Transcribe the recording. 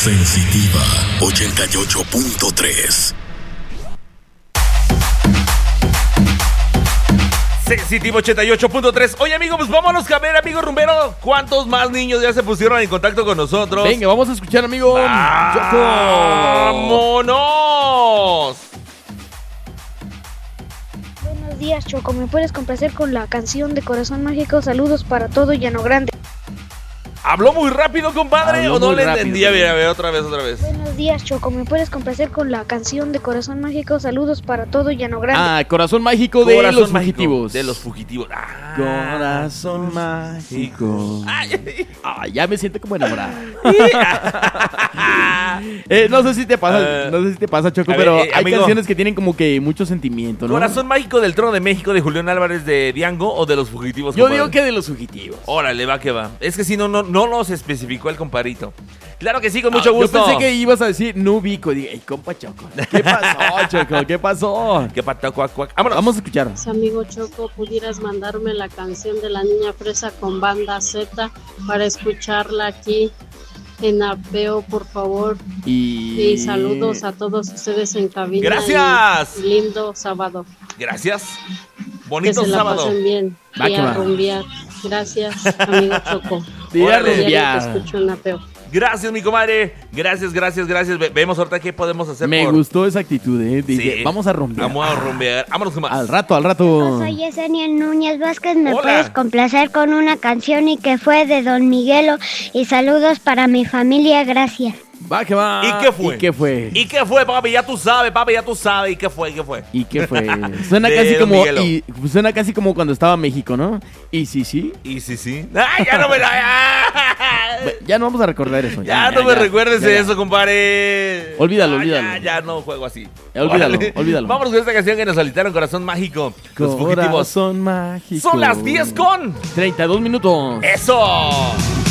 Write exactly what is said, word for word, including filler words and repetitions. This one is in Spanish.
Sensitiva ochenta y ocho punto tres. Sensitiva ochenta y ocho punto tres. Oye, amigo, pues vámonos a ver, amigo rumbero. ¿Cuántos más niños ya se pusieron en contacto con nosotros? Venga, vamos a escuchar, amigo. ¡Vámonos! Buenos días, Choco. ¿Me puedes complacer con la canción de Corazón Mágico? Saludos para todo Llano Grande. ¿Habló muy rápido, compadre? Habló ¿O no muy le rápido, entendía? sí. Mira, a ver, otra vez, otra vez. Buenos días, Choco. ¿Me puedes complacer con la canción de Corazón Mágico? Saludos para todo Llano Grande. Ah, Corazón Mágico de Corazón los mágico, fugitivos. De los fugitivos. Ah. Corazón mágico. Ay. Ah, ya me siento como enamorado. eh, no sé si te pasa, Uh, no sé si te pasa, Choco, a ver, pero eh, hay amigo. canciones que tienen como que mucho sentimiento, ¿no? ¿Corazón mágico del Trono de México de Julián Álvarez de Diango o de los fugitivos? Yo compadre? digo que de los fugitivos. Órale, va que va. Es que si no, no, no nos especificó el comparito. Claro que sí, con mucho Ah, gusto. Yo pensé que ibas a decir Nubico. Dije, ey, compa Choco. ¿Qué pasó, Choco? ¿Qué pasó? ¿Qué pata, cuac, cuac? Vámonos. Vamos a escuchar. Si, amigo Choco, pudieras mandarme la canción de la Niña Fresa con Banda Z para escucharla aquí en Apeo, por favor. Y... Y saludos a todos ustedes en cabina. Gracias. Y lindo sábado. Gracias. Que Bonito se la sábado. pasen bien. Va Y que a va. rumbear. Gracias, amigo Choco. Sí, a Órale. Diario rumbear. te escucho en Apeo. Gracias, mi comadre. Gracias, gracias, gracias. Ve- vemos ahorita qué podemos hacer. Me por... gustó esa actitud, ¿eh? Dije, Sí. vamos a rumbear. Vamos a rumbear. Vámonos más. Al rato, al rato. Soy Yesenia Núñez Vázquez, ¿me Hola. puedes complacer con una canción y que fue de Don Miguelo? Y saludos para mi familia, gracias. Va que va. ¿Y qué fue? ¿Y qué fue? ¿Y qué fue, papi? Ya tú sabes, papi, ya tú sabes. ¿Y qué fue? ¿Y qué fue? ¿Y qué fue? Suena De casi Don como Miguelo. y, suena casi como cuando estaba México, ¿no? Y sí, sí. Y sí, sí. ¡Ay, ya no me la... Bueno, ya no vamos a recordar eso. Ya, no me recuerdes ya, ya. eso, compadre. Olvídalo, Ah, olvídalo. Ya, ya no juego así. Ya, olvídalo, Órale. olvídalo. Vámonos con esta canción que nos solicitaron, Corazón Mágico. Los fugitivos. Corazón mágico. Son las diez con... treinta y dos minutos. ¡Eso!